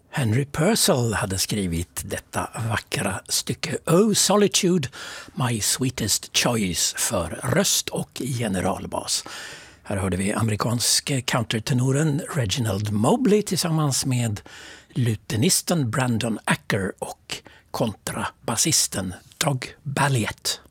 Henry Purcell hade skrivit detta vackra stycke Oh Solitude, My Sweetest Choice för röst och generalbas. Här hörde vi amerikanske countertenoren Reginald Mobley tillsammans med lutenisten Brandon Acker och kontrabasisten Doug Balliet.